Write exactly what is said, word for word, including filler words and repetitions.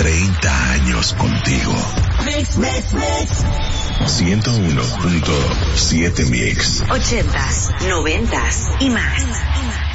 treinta años contigo. Mix, mix, mix. ciento uno punto siete Mix. Ochentas, noventas y más.